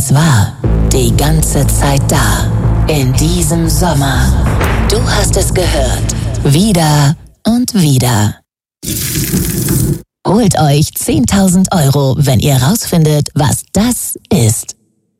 Es war die ganze Zeit da. In diesem Sommer. Du hast es gehört. Wieder und wieder. Holt euch 10.000 €, wenn ihr rausfindet, was das ist.